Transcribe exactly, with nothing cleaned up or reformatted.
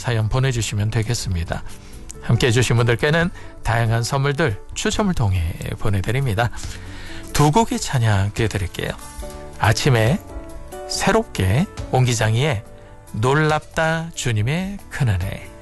사연 보내주시면 되겠습니다. 함께해 주신 분들께는 다양한 선물들 추첨을 통해 보내드립니다. 두 곡의 찬양 띄워드릴게요. 아침에 새롭게 옹기장이의 놀랍다 주님의 큰은혜,